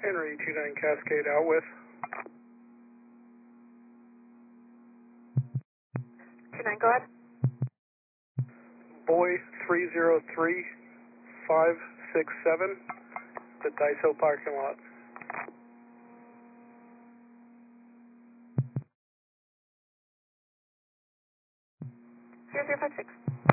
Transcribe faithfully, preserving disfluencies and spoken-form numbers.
Henry two nine Cascade out with. two nine, go ahead. Boy three zero three five six seven, the Daiso parking lot. zero zero five six.